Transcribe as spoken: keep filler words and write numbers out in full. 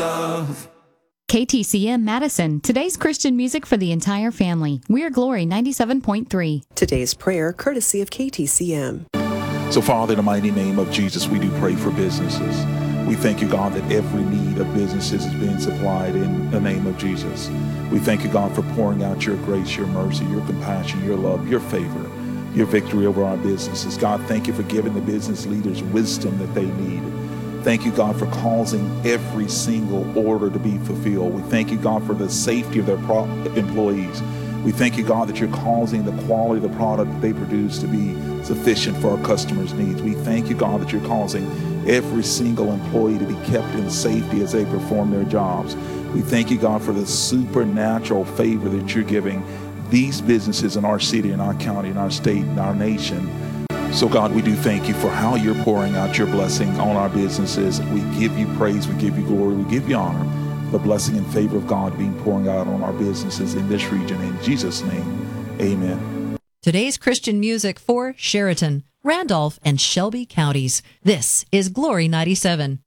love. K T C M Madison, today's Christian music for the entire family. We're Glory ninety-seven point three. Today's prayer, courtesy of K T C M. So, Father, in the mighty name of Jesus, we do pray for businesses. We thank you, God, that every need of businesses is being supplied in the name of Jesus. We thank you, God, for pouring out your grace, your mercy, your compassion, your love, your favor, your victory over our businesses. God, thank you for giving the business leaders wisdom that they need. Thank you, God, for causing every single order to be fulfilled. We thank you, God, for the safety of their pro- employees. We thank you, God, that you're causing the quality of the product that they produce to be sufficient for our customers' needs. We thank you, God, that you're causing every single employee to be kept in safety as they perform their jobs. We thank you, God, for the supernatural favor that you're giving these businesses in our city, in our county, in our state, in our nation. So, God, we do thank you for how you're pouring out your blessing on our businesses. We give you praise, we give you glory, we give you honor. The blessing and favor of God being pouring out on our businesses in this region. In Jesus' name, amen. Today's Christian music for Sheraton, Randolph, and Shelby counties. This is Glory ninety-seven.